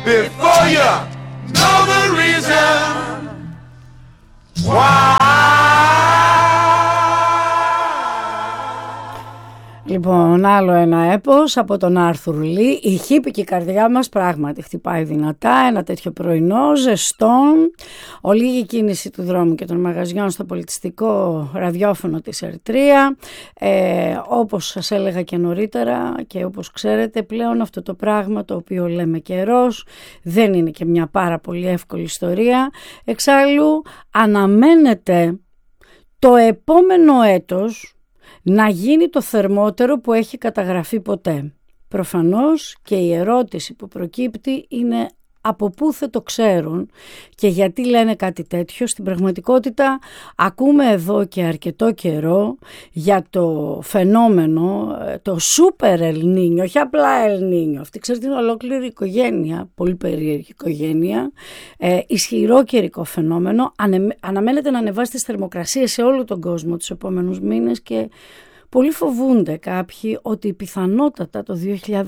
before you know the reason why. Λοιπόν, άλλο ένα έπος από τον Άρθουρ Λι. Η χύπικη καρδιά μας πράγματι χτυπάει δυνατά. Ένα τέτοιο πρωινό, ζεστό, ολίγη κίνηση του δρόμου και των μαγαζιών στο πολιτιστικό ραδιόφωνο της Ερτρία. Όπως σας έλεγα και νωρίτερα και όπως ξέρετε πλέον αυτό το πράγμα το οποίο λέμε καιρός δεν είναι και μια πάρα πολύ εύκολη ιστορία. Εξάλλου αναμένεται το επόμενο έτος να γίνει το θερμότερο που έχει καταγραφεί ποτέ. Προφανώς και η ερώτηση που προκύπτει είναι από πού θα το ξέρουν και γιατί λένε κάτι τέτοιο. Στην πραγματικότητα ακούμε εδώ και αρκετό καιρό για το φαινόμενο, το σούπερ Ελνίνιο, όχι απλά Ελνίνιο. Αυτή ξέρετε είναι ολόκληρη οικογένεια, πολύ περίεργη οικογένεια, ισχυρό καιρικό φαινόμενο, αναμένεται να ανεβάσει τις θερμοκρασίες σε όλο τον κόσμο τους επόμενους μήνες και πολύ φοβούνται κάποιοι ότι πιθανότατα το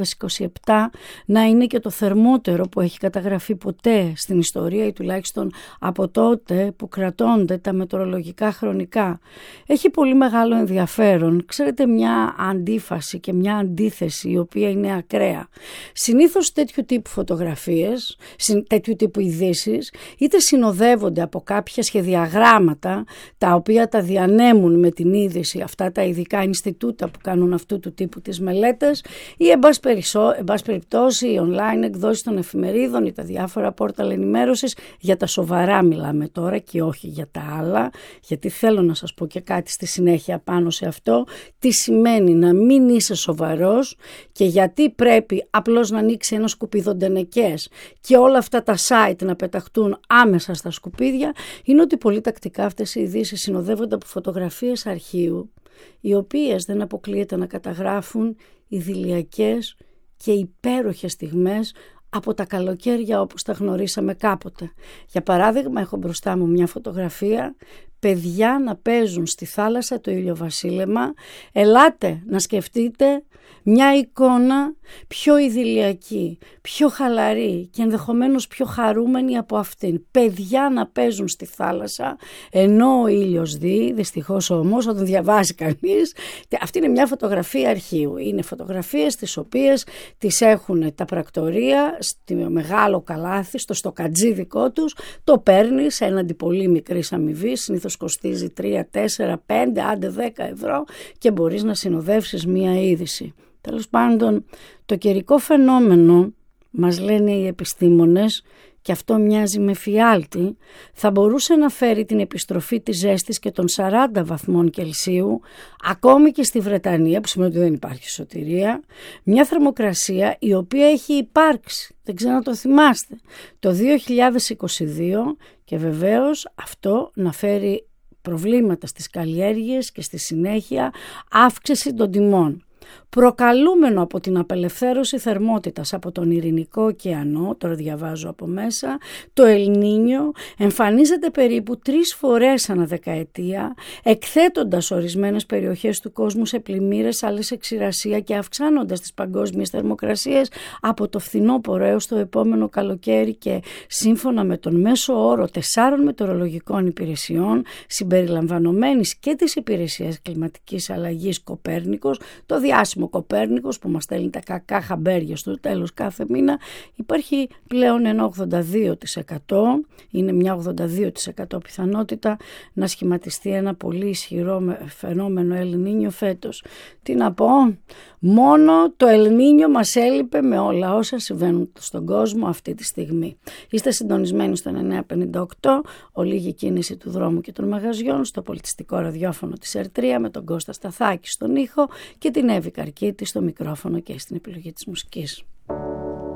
2027 να είναι και το θερμότερο που έχει καταγραφεί ποτέ στην ιστορία ή τουλάχιστον από τότε που κρατώνται τα μετεωρολογικά χρονικά. Έχει πολύ μεγάλο ενδιαφέρον. Ξέρετε, μια αντίφαση και μια αντίθεση η οποία είναι ακραία. Συνήθως τέτοιου τύπου φωτογραφίες, τέτοιου τύπου ειδήσεις είτε συνοδεύονται από κάποια σχεδιαγράμματα τα οποία τα διανέμουν με την είδηση αυτά τα ειδικά Ινστιτούτα που κάνουν αυτού του τύπου τις μελέτες ή εν πάση περιπτώσει οι online εκδόσεις των εφημερίδων ή τα διάφορα πόρταλ ενημέρωσης. Για τα σοβαρά μιλάμε τώρα και όχι για τα άλλα, γιατί θέλω να σας πω και κάτι στη συνέχεια πάνω σε αυτό. Τι σημαίνει να μην είσαι σοβαρός και γιατί πρέπει απλώς να ανοίξει ένα σκουπίδο ντενεκές και όλα αυτά τα site να πεταχτούν άμεσα στα σκουπίδια, είναι ότι πολύ τακτικά αυτές οι ειδήσεις συνοδεύονται από φωτογραφίες αρχείου, οι οποίες δεν αποκλείεται να καταγράφουν ιδηλιακές και υπέροχες στιγμές από τα καλοκαίρια όπως τα γνωρίσαμε κάποτε. Για παράδειγμα, έχω μπροστά μου μια φωτογραφία, παιδιά να παίζουν στη θάλασσα το ηλιοβασίλεμα. Ελάτε να σκεφτείτε μια εικόνα πιο ιδηλιακή, πιο χαλαρή και ενδεχομένως πιο χαρούμενη από αυτήν. Παιδιά να παίζουν στη θάλασσα ενώ ο ήλιος δει, δυστυχώς όμως όταν διαβάζει κανείς. Αυτή είναι μια φωτογραφία αρχείου. Είναι φωτογραφίες τις οποίες τις έχουν τα πρακτορεία στη μεγάλο καλάθι, στο στοκατζί δικό τους. Το παίρνεις έναντι πολύ μικρής αμοιβής, συνήθως κοστίζει 3, 4, 5, άντε 10 ευρώ και μπορείς να συνοδεύσεις μια είδηση. Τέλος πάντων, το καιρικό φαινόμενο, μας λένε οι επιστήμονες, και αυτό μοιάζει με φιάλτη, θα μπορούσε να φέρει την επιστροφή της ζέστης και των 40 βαθμών Κελσίου, ακόμη και στη Βρετανία, που σημαίνει ότι δεν υπάρχει σωτηρία, μια θερμοκρασία η οποία έχει υπάρξει, δεν ξέρω να το θυμάστε, το 2022 και βεβαίως αυτό να φέρει προβλήματα στις καλλιέργειες και στη συνέχεια αύξηση των τιμών. Προκαλούμενο από την απελευθέρωση θερμότητας από τον Ειρηνικό ωκεανό, τώρα διαβάζω από μέσα, το Ελνίνιο εμφανίζεται περίπου 3 φορές ανά δεκαετία, εκθέτοντας ορισμένες περιοχές του κόσμου σε πλημμύρες, άλλες σε ξηρασία και αυξάνοντας τις παγκόσμιες θερμοκρασίες από το φθινόπωρο έως το επόμενο καλοκαίρι και σύμφωνα με τον μέσο όρο 4 μετεωρολογικών υπηρεσιών, συμπεριλαμβανομένης και της υπηρεσίας κλιματικής αλλαγής Κοπέρνικος, το διάσημο Κοπέρνικος που μας στέλνει τα κακά χαμπέρια στο τέλος κάθε μήνα, υπάρχει πλέον ένα 82%, είναι μια 82% πιθανότητα να σχηματιστεί ένα πολύ ισχυρό φαινόμενο Ελνίνιο φέτος. Τι να πω, μόνο το Ελνίνιο μας έλειπε με όλα όσα συμβαίνουν στον κόσμο αυτή τη στιγμή. Είστε συντονισμένοι στο 958, ολίγη κίνηση του δρόμου και των μαγαζιών, στο πολιτιστικό ραδιόφωνο της Ερτρία με τον Κώστα Σταθάκη στον ήχο και την Εύη Καρκίτη στο μικρόφωνο και στην επιλογή της μουσικής.